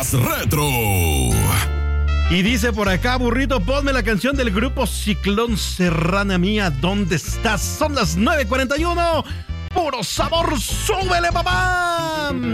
más retro. Y dice por acá, burrito, ponme la canción del grupo Ciclón Serrana Mía, ¿dónde estás? Son las 9:41. ¡Puro sabor! ¡Súbele, papá!